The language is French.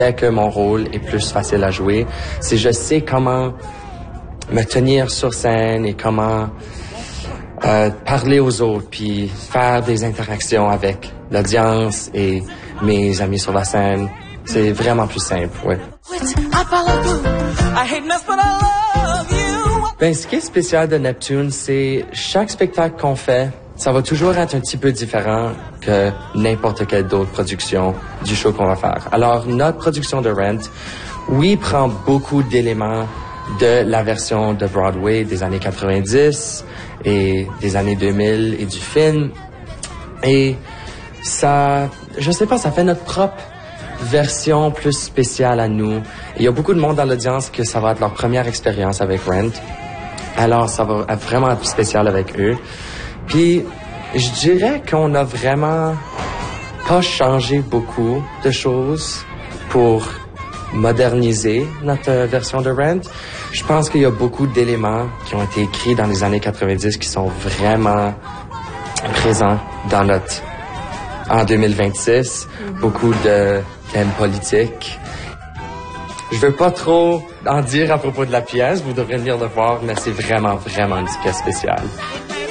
que mon rôle est plus facile à jouer. Si je sais comment me tenir sur scène et comment parler aux autres, puis faire des interactions avec l'audience et mes amis sur la scène, c'est vraiment plus simple, ouais. Ben, ce qui est spécial de Neptune, c'est chaque spectacle qu'on fait, ça va toujours être un petit peu différent que n'importe quelle autre production du show qu'on va faire. Alors, notre production de Rent, oui, prend beaucoup d'éléments de la version de Broadway des années 90 et des années 2000 et du film. Et ça, je sais pas, ça fait notre propre version plus spéciale à nous. Et il y a beaucoup de monde dans l'audience que ça va être leur première expérience avec Rent. Alors, ça va être vraiment spécial avec eux. Puis, je dirais qu'on a vraiment pas changé beaucoup de choses pour moderniser notre version de Rent. Je pense qu'il y a beaucoup d'éléments qui ont été écrits dans les années 90 qui sont vraiment présents dans en 2026. Beaucoup de thèmes politiques. Je veux pas trop en dire à propos de la pièce. Vous devrez venir le voir, mais c'est vraiment, vraiment une pièce spéciale.